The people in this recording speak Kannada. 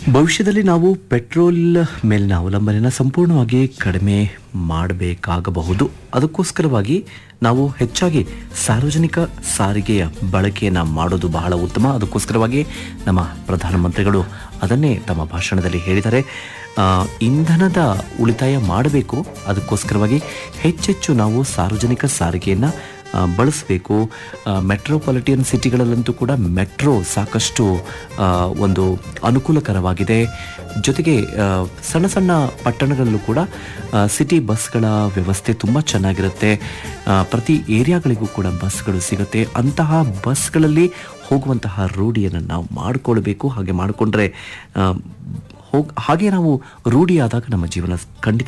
ಭವಿಷ್ಯದಲ್ಲಿ ನಾವು ಪೆಟ್ರೋಲ್ ಮೇಲಿನ ಅವಲಂಬನೆಯನ್ನು ಸಂಪೂರ್ಣವಾಗಿ ಕಡಿಮೆ ಮಾಡಬೇಕಾಗಬಹುದು. ಅದಕ್ಕೋಸ್ಕರವಾಗಿ ನಾವು ಹೆಚ್ಚಾಗಿ ಸಾರ್ವಜನಿಕ ಸಾರಿಗೆಯ ಬಳಕೆಯನ್ನು ಮಾಡೋದು ಬಹಳ ಉತ್ತಮ. ಅದಕ್ಕೋಸ್ಕರವಾಗಿ ನಮ್ಮ ಪ್ರಧಾನಮಂತ್ರಿಗಳು ಅದನ್ನೇ ತಮ್ಮ ಭಾಷಣದಲ್ಲಿ ಹೇಳಿದ್ದಾರೆ. ಇಂಧನದ ಉಳಿತಾಯ ಮಾಡಬೇಕು. ಅದಕ್ಕೋಸ್ಕರವಾಗಿ ಹೆಚ್ಚೆಚ್ಚು ನಾವು ಸಾರ್ವಜನಿಕ ಸಾರಿಗೆಯನ್ನು ಬಳಸಬೇಕು. ಮೆಟ್ರೋಪಾಲಿಟನ್ ಸಿಟಿಗಳಲ್ಲಂತೂ ಕೂಡ ಮೆಟ್ರೋ ಸಾಕಷ್ಟು ಒಂದು ಅನುಕೂಲಕರವಾಗಿದೆ. ಜೊತೆಗೆ ಸಣ್ಣ ಸಣ್ಣ ಪಟ್ಟಣಗಳಲ್ಲೂ ಕೂಡ ಸಿಟಿ ಬಸ್ಗಳ ವ್ಯವಸ್ಥೆ ತುಂಬ ಚೆನ್ನಾಗಿರುತ್ತೆ. ಪ್ರತಿ ಏರಿಯಾಗಳಿಗೂ ಕೂಡ ಬಸ್ಗಳು ಸಿಗುತ್ತೆ. ಅಂತಹ ಬಸ್ಗಳಲ್ಲಿ ಹೋಗುವಂತಹ ರೂಢಿಯನ್ನು ನಾವು ಮಾಡಿಕೊಳ್ಬೇಕು. ಹಾಗೆ ಮಾಡಿಕೊಂಡ್ರೆ ಹಾಗೆ ನಾವು ರೂಢಿಯಾದಾಗ ನಮ್ಮ ಜೀವನ ಖಂಡಿತ